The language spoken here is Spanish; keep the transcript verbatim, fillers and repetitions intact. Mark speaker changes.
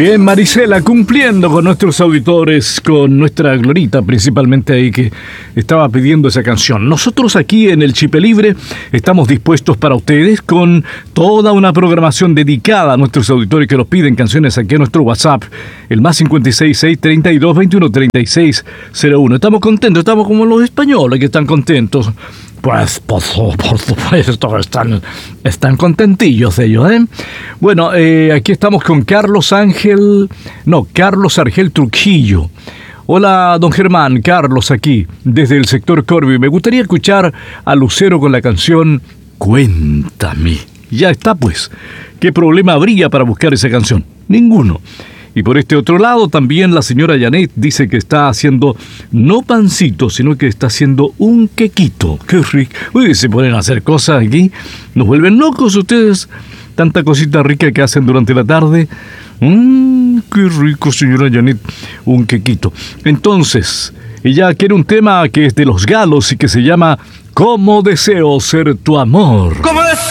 Speaker 1: Bien, Marisela, cumpliendo con nuestros auditores, con nuestra Glorita principalmente ahí que estaba pidiendo esa canción. Nosotros aquí en el Chipe Libre estamos dispuestos para ustedes con toda una programación dedicada a nuestros auditores que nos piden canciones aquí en nuestro WhatsApp, el más cincuenta y seis, seiscientos treinta y dos, veintiuno, treinta y seis, cero uno. Estamos contentos, estamos como los españoles que están contentos. Pues, por, por supuesto, están, están contentillos ellos, ¿eh? Bueno, eh, aquí estamos con Carlos Ángel, no, Carlos Argel Trujillo. Hola, don Germán, Carlos aquí, desde el sector Corby. Me gustaría escuchar a Lucero con la canción Cuéntame. Ya está, pues. ¿Qué problema habría para buscar esa canción? Ninguno. Y por este otro lado también la señora Janet dice que está haciendo no pancito, sino que está haciendo un quequito. ¡Qué rico! Uy, se ponen a hacer cosas aquí. Nos vuelven locos ustedes. Tanta cosita rica que hacen durante la tarde. Mmm, qué rico, señora Janet. Un quequito. Entonces, ella quiere un tema que es de los Galos y que se llama ¿Cómo deseo ser tu amor?
Speaker 2: ¿Cómo deseo